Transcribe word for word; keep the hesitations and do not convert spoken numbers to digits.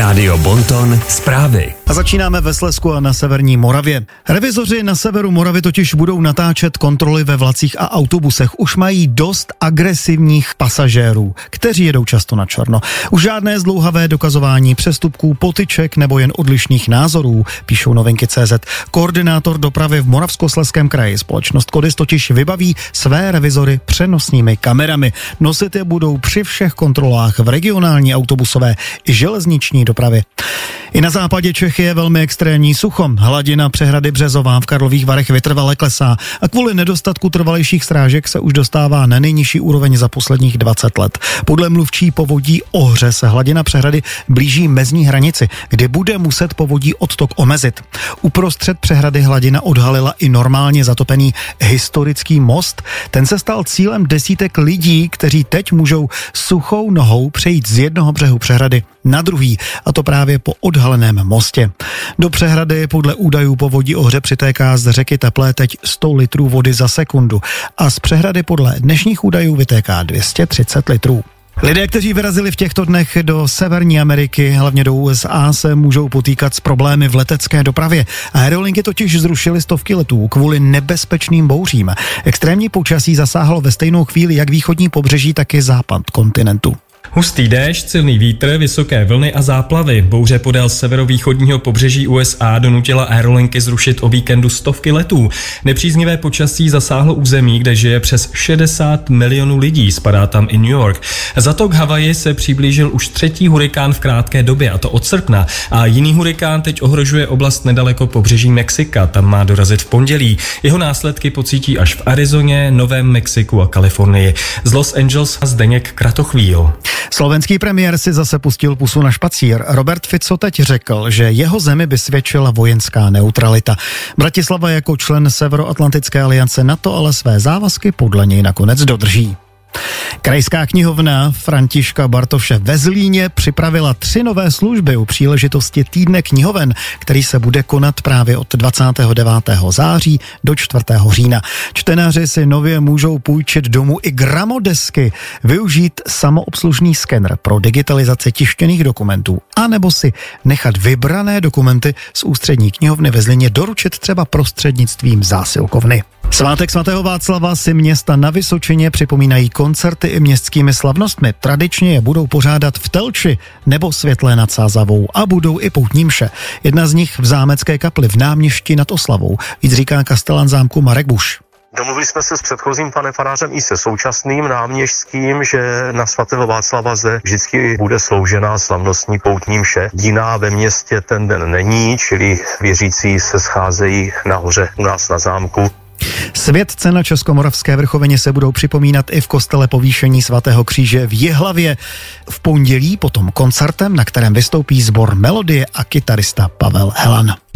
Rádio Bonton zprávy. A začínáme ve Slezsku a na severní Moravě. Revizoři na severu Moravy totiž budou natáčet kontroly ve vlacích a autobusech. Už mají dost agresivních pasažérů, kteří jedou často na černo. Už žádné zdlouhavé dokazování přestupků, potyček nebo jen odlišných názorů, píšou novinky tečka cé zet. Koordinátor dopravy v Moravskoslezském kraji společnost Kodis totiž vybaví své revizory přenosnými kamerami. Nosit je budou při všech kontrolách v regionální autobusové i železniční dopravě. I na západě Čech je velmi extrémní sucho. Hladina přehrady Březová v Karlových Varech vytrvale klesá a kvůli nedostatku trvalejších srážek se už dostává na nejnižší úroveň za posledních dvacet let. Podle mluvčí povodí Ohře se hladina přehrady blíží mezní hranici, kdy bude muset povodí odtok omezit. Uprostřed přehrady hladina odhalila i normálně zatopený historický most. Ten se stal cílem desítek lidí, kteří teď můžou suchou nohou přejít z jednoho břehu přehrady na druhý, a to právě po odhaleném mostě. Do přehrady podle údajů povodí Ohře přitéká z řeky Teplé teď sto litrů vody za sekundu a z přehrady podle dnešních údajů vytéká dvě stě třicet litrů. Lidé, kteří vyrazili v těchto dnech do Severní Ameriky, hlavně do U S A, se můžou potýkat s problémy v letecké dopravě. Aerolinky totiž zrušily stovky letů kvůli nebezpečným bouřím. Extrémní počasí zasáhlo ve stejnou chvíli jak východní pobřeží, tak i západ kontinentu. Hustý déšť, silný vítr, vysoké vlny a záplavy. Bouře podél severovýchodního pobřeží U S A donutila aerolinky zrušit o víkendu stovky letů. Nepříznivé počasí zasáhlo území, kde žije přes šedesát milionů lidí, spadá tam i New York. Za to k Havaji se přiblížil už třetí hurikán v krátké době, a to od srpna. A jiný hurikán teď ohrožuje oblast nedaleko pobřeží Mexika, tam má dorazit v pondělí. Jeho následky pocítí až v Arizoně, Novém Mexiku a Kalifornii. Z Los Angeles Zdeněk Kratochvíl. Slovenský premiér si zase pustil pusu na špacír. Robert Fico teď řekl, že jeho zemi by svědčila vojenská neutralita. Bratislava jako člen Severoatlantické aliance NATO ale své závazky podle něj nakonec dodrží. Krajská knihovna Františka Bartoše ve Zlíně připravila tři nové služby u příležitosti Týdne knihoven, který se bude konat právě od dvacátého devátého září do čtvrtého října. Čtenáři si nově můžou půjčit domů i gramodesky, využít samoobslužný skener pro digitalizaci tištěných dokumentů, anebo si nechat vybrané dokumenty z ústřední knihovny ve Zlíně doručit třeba prostřednictvím zásilkovny. Svátek svatého Václava si města na Vysočině připomínají koncerty i městskými slavnostmi. Tradičně je budou pořádat v Telči nebo Světlé nad Sázavou a budou i poutní mše. Jedna z nich v zámecké kapli v Náměšti nad Oslavou. Víc říká kastelán zámku Marek Buš. Domluvili jsme se s předchozím panem farářem i se současným náměšťským, že na svatého Václava zde vždycky bude sloužená slavnostní poutní mše. Jiná ve městě ten den není, čili věřící se scházejí nahoře u nás na zámku. Světce na Českomoravské vrchovině se budou připomínat i v kostele Povýšení svatého kříže v Jihlavě. V pondělí potom koncertem, na kterém vystoupí sbor Melodie a kytarista Pavel Helan.